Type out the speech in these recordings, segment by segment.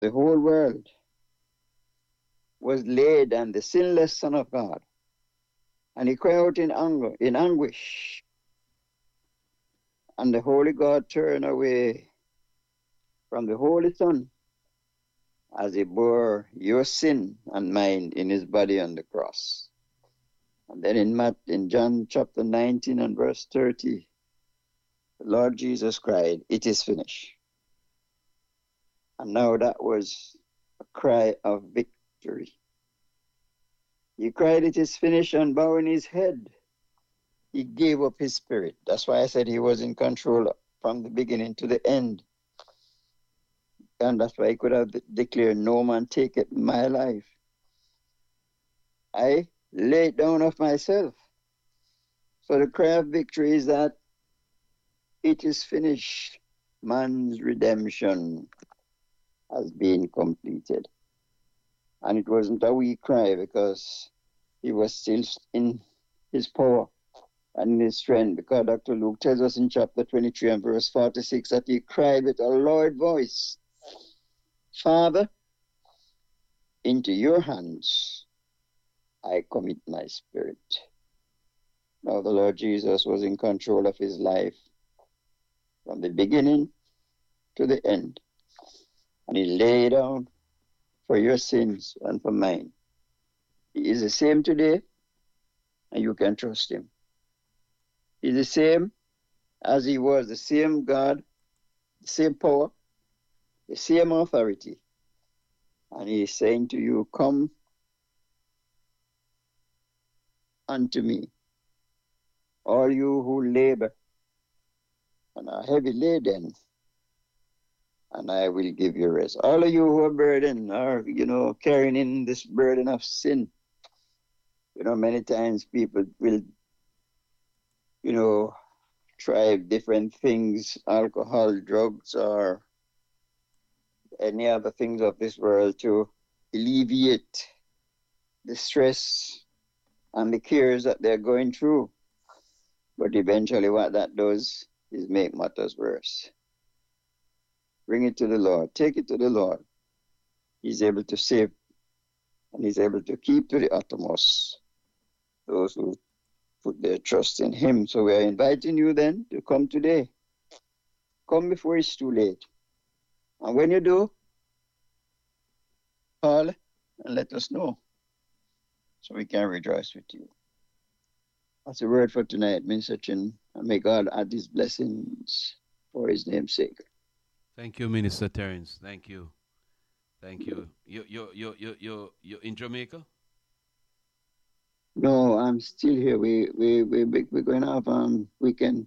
The whole world was laid on the sinless Son of God. And he cried out in anger, in anguish. And the Holy God turned away from the Holy Son as he bore your sin and mine in his body on the cross. And then in John chapter 19 and verse 30, the Lord Jesus cried, "It is finished." And now that was a cry of victory. He cried, "It is finished," and bowing his head, he gave up his spirit. That's why I said he was in control from the beginning to the end. And that's why he could have declared, "No man taketh my life. I lay it down of myself." So the cry of victory is that it is finished. Man's redemption has been completed. And it wasn't a weak cry because he was still in his power and in his strength, because Dr. Luke tells us in chapter 23 and verse 46 that he cried with a loud voice, "Father, into your hands I commit my spirit." Now the Lord Jesus was in control of his life from the beginning to the end. And he lay down for your sins and for mine. He is the same today, and you can trust him. He's the same as he was, the same God, the same power, the same authority. And he is saying to you, "Come unto me, all you who labor and are heavy laden, and I will give you rest." All of you who are burdened are, carrying in this burden of sin. Many times people will, try different things, alcohol, drugs, or any other things of this world to alleviate the stress and the cares that they're going through. But eventually what that does is make matters worse. Bring it to the Lord. Take it to the Lord. He's able to save, and he's able to keep to the uttermost those who put their trust in him. So we are inviting you then to come today. Come before it's too late. And when you do, call and let us know so we can rejoice with you. That's the word for tonight, Minister Chin. And may God add his blessings for his name's sake. Thank you, Minister Terence. Thank you. Thank you. You in Jamaica? No, I'm still here. We're going to have weekend.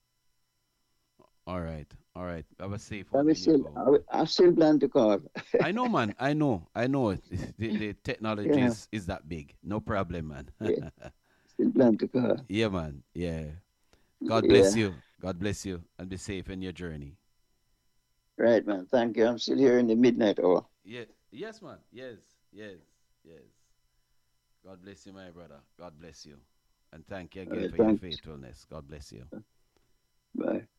All right. All right. Have a safe I one will when you still, go. I still plan to call. I know, man. I know. I know. The technology Yeah, is that big. No problem, man. yeah, still plan to call. Yeah, man. Yeah. God bless Yeah, you. God bless you. And be safe in your journey. right, man. Thank you. I'm still here in the midnight hour. Yeah. Yes, man. Yes. Yes. Yes. God bless you, my brother. God bless you. And thank you All again right, for your thanks. faithfulness. God bless you. Bye.